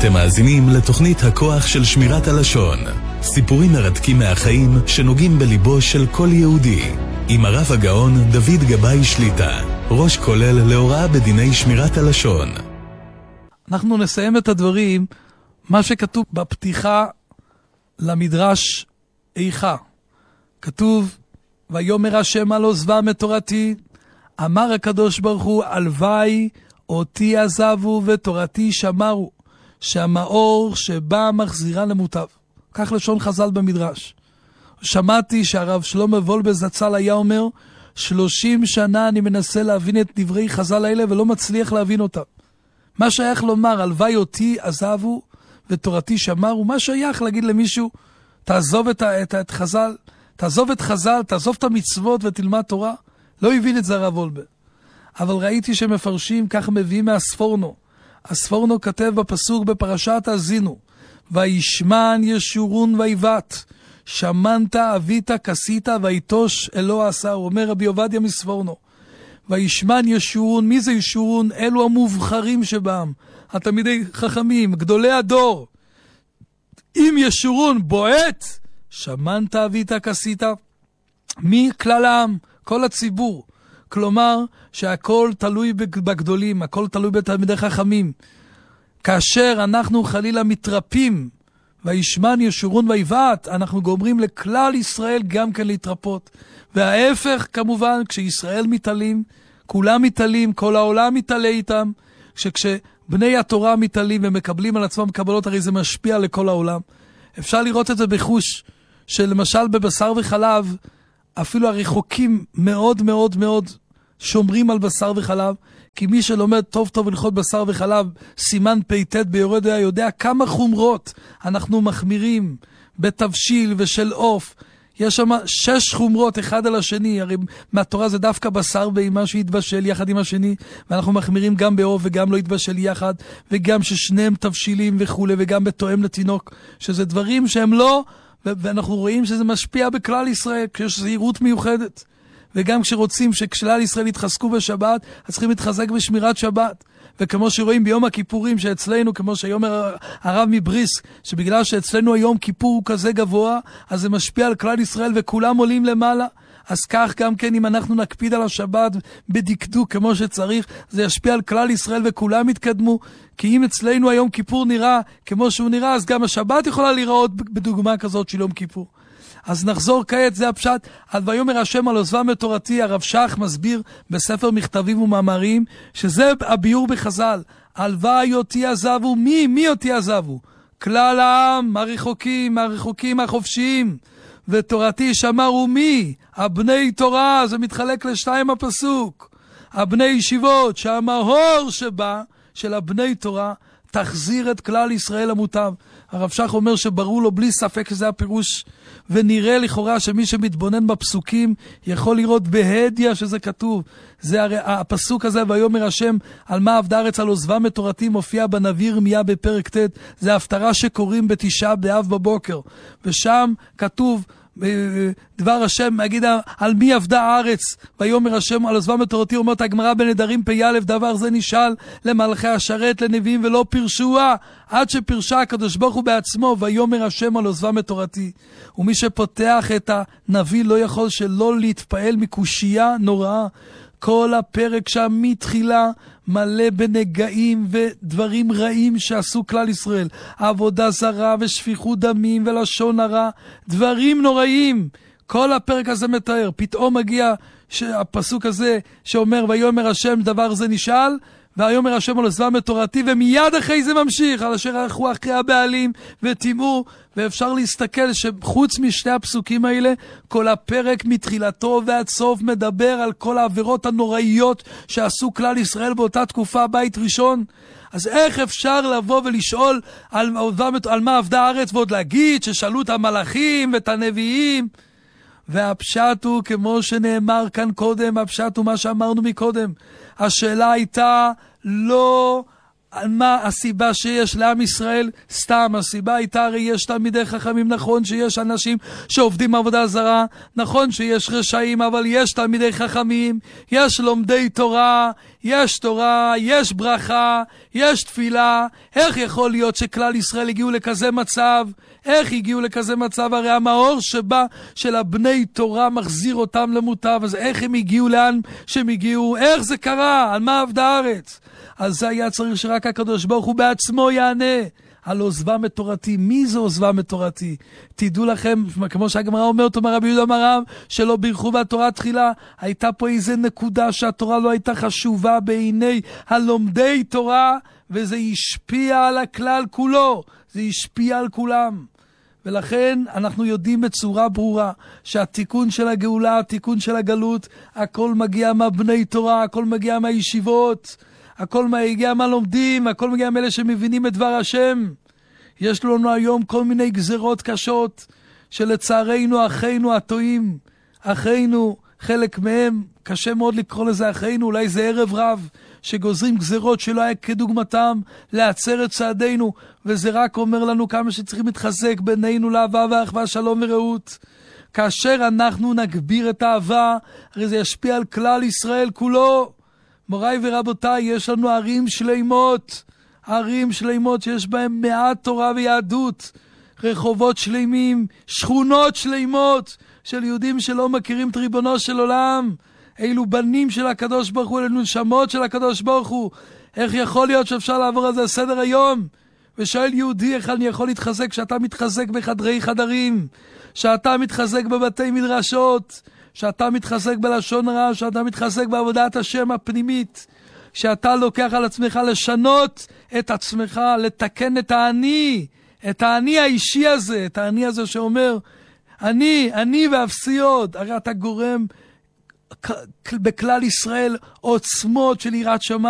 אתם מאזינים לתוכנית הכוח של שמירת הלשון. סיפורים מרתקים מהחיים שנוגעים בליבו של כל יהודי. עם הרב הגאון דוד גבאי שליטה, ראש כולל להוראה בדיני שמירת הלשון. אנחנו נסיים את הדברים, מה שכתוב בפתיחה למדרש איכה. כתוב, ויאמר השם על עוזבם את תורתי, אמר הקדוש ברוך הוא, הלוואי אותי עזבו ותורתי שמרו, שהמאור שבא מחזירה למוטב. כך לשון חז"ל במדרש. שמעתי שהרב שלמה וולבה זצ"ל היה אומר, 30 שנה אני מנסה להבין את דברי חז"ל האלה ולא מצליח להבין אותם. מה שייך לומר, הלוואי אותי עזבו ותורתי שמרו? מה שייך להגיד למישהו, תעזוב את חז"ל, תעזוב את חז"ל, תעזוב את המצוות ותלמד תורה? לא הבין את זה הרב וולבה. אבל ראיתי שמפרשים, כך מביאים מהספורנו. הספורנו כתב בפסוק בפרשת האזינו, וישמן ישורון ויבט, שמנת אבית כסית ויתוש אלוה עשה. הוא אומר רבי עובדיה מספורנו, וישמן ישורון. מי זה ישורון? אלו המובחרים שבהם, התלמידי חכמים, גדולי הדור. אם ישורון בועט, שמנת אבית כסית. מי? כלל העם, כל הציבור. כלומר שהכל תלוי בגדולים, הכל תלוי בתלמידי חכמים. כאשר אנחנו חלילה מתרפים, וישמן ישורון ויבט, אנחנו גומרים לכלל ישראל גם כן להתרפות. וההפך כמובן, כשישראל מתעלים, כולם מתעלים, כל העולם מתעלה איתם. שכשבני התורה מתעלים ומקבלים על עצמם קבלות, הרי זה משפיע לכל העולם. אפשר לראות את זה בחוש, שלמשל בבשר וחלב, אפילו הרחוקים מאוד מאוד מאוד שומרים על בשר וחלב, כי מי שלומד טוב טוב הלכות בשר וחלב, סימן פ"ט ביורד יודע כמה חומרות אנחנו מחמירים בתבשיל ושל עוף. יש שם 6 חומרות אחד על השני, הרי מהתורה זה דווקא בשר בהמה שיתבשל יחד עם השני, ואנחנו מחמירים גם בעוף וגם לא יתבשל יחד, וגם ששניהם תבשילים וכו', וגם בתואם לתינוק, שזה דברים שהם לא, ואנחנו רואים שזה משפיע בכלל ישראל, כשיש זהירות מיוחדת. וגם כשרוצים שכלל ישראל יתחזקו בשבת, אז צריכים להתחזק בשמירת שבת. וכמו שרואים ביום הכיפורים שאצלנו, כמו שהיום הרב מבריסק, שבגלל שאצלנו היום כיפור הוא כזה גבוה, אז זה משפיע על כלל ישראל וכולם עולים למעלה. אז כך גם כן אם אנחנו נקפיד על השבת בדקדוק כמו שצריך, זה ישפיע על כלל ישראל וכולם יתקדמו. כי אם אצלנו היום כיפור נראה כמו שהוא נראה, אז גם השבת יכולה להיראות בדוגמה כזאת של יום כיפור. אז נחזור כעת, זה הפשט. על ויאמר השם על עוזבם את תורתי, הרב שך מסביר בספר מכתבים ומאמרים, שזה הביור בחז"ל. הלוואי אותי עזבו. מי אותי עזבו? כלל העם, הרחוקים, החופשיים. ותורתי שמרו מי? הבני תורה, זה מתחלק לשתיים הפסוק. הבני ישיבות, שהמהור שבא, של הבני תורה, תחזיר את כלל ישראל המוטב. הרב שך אומר שברור לו בלי ספק שזה הפירוש, ונראה לכאורה שמי שמתבונן בפסוקים יכול לראות בהדיה שזה כתוב. זה הרי הפסוק הזה, ויאמר השם על מה עבדה הארץ על עוזבם את תורתי, מופיע בנביא ירמיה בפרק ט'. זה הפטרה שקוראים בתשעה באב בבוקר, ושם כתוב דבר השם, אגיד על מי עבדה הארץ, ויאמר השם על עוזבם את תורתי. אומרת הגמרא בנדרים פ"א, דבר זה נשאל למלכי השרת לנביאים ולא פירשוה, עד שפירשה הקדוש ברוך הוא בעצמו, ויאמר השם על עוזבם את תורתי. ומי שפותח את הנביא לא יכול שלא להתפעל מקושייה נוראה. כל הפרק שם מתחילה מלא בנגעים ודברים רעים שעשו כלל ישראל, עבודה זרה ושפיכות דמים ולשון הרע, דברים נוראים. כל הפרק הזה מתאר. פתאום מגיע הפסוק הזה שאומר ויאמר השם דבר זה נשאל, ויאמר השם על עוזבם את תורתי, ומיד אחרי זה ממשיך על אשר הלכו אחרי הבעלים וטימאו. ואפשר להסתכל שחוץ משתי הפסוקים האלה, כל הפרק מתחילתו ועד סוף מדבר על כל העבירות הנוראיות שעשו כלל ישראל באותה תקופה, בית ראשון. אז איך אפשר לבוא ולשאול על מה עבדה הארץ ועוד להגיד ששאלו את המלאכים ואת הנביאים? והפשט הוא כמו שנאמר כאן קודם, הפשט הוא מה שאמרנו מקודם. השאלה הייתה לא מה הסיבה שיש לעם ישראל? סתם, הסיבה הייתה, הרי יש תלמידי חכמים, נכון שיש אנשים שעובדים עבודה זרה, נכון שיש רשעים, אבל יש תלמידי חכמים, יש לומדי תורה, יש ברכה, יש תפילה. איך יכול להיות שכלל ישראל הגיעו לכזה מצב? איך הגיעו לכזה מצב? הרי המאור שבא של הבני תורה מחזיר אותם למוטב, אז איך הם הגיעו לאן שהם הגיעו? איך זה קרה? על מה עבדה הארץ? אז זה היה צריך שרק הקדוש ברוך הוא בעצמו יענה על עוזבם את תורתי. מי זה עוזבם את תורתי? תדעו לכם, כמו שהגמרא אומרת, אומר רבי יהודה מרב, שלא בירכו בתורה תחילה. הייתה פה איזה נקודה שהתורה לא הייתה חשובה בעיני הלומדי תורה, וזה השפיע על הכלל כולו, זה השפיע על כולם. ולכן אנחנו יודעים בצורה ברורה שהתיקון של הגאולה, התיקון של הגלות, הכל מגיע מהבני תורה, הכל מגיע מהישיבות, הכל מגיע מהלומדים, הכל מגיע מאלה שמבינים את דבר השם. יש לנו היום כל מיני גזרות קשות שלצערנו אחינו הטועים, אחינו, חלק מהם, קשה מאוד לקרוא לזה אחינו, אולי זה ערב רב, שגוזרים גזרות שלא היה כדוגמתם להצר את צעדינו, וזה רק אומר לנו כמה שצריכים להתחזק בינינו לאהבה ואחווה, שלום ורעות. כאשר אנחנו נגביר את האהבה, הרי זה ישפיע על כלל ישראל כולו. מוריי ורבותיי, יש לנו ערים שלמות שיש בהם מעט תורה ויהדות, רחובות שלמים, שכונות שלמות של יהודים שלא מכירים את ריבונו של עולם. אילו בנים של הקדוש ברוך הוא, אלו נשמות של הקדוש ברוך הוא. איך יכול להיות שאפשר לעבור על זה סדר היום? ושואל יהודי, איך אני יכול להתחזק? שאתה מתחזק בחדרי חדרים, שאתה מתחזק בבתי מדרשות, שאתה מתחזק בלשון הרע, שאתה מתחזק בעבודת השם הפנימית, שאתה לוקח על עצמך לשנות את עצמך, לתקן את האני האישי הזה, את האני הזה שאומר, אני ואפסי עוד. הרי אתה גורם בכלל ישראל עוצמות של יראת שמיים.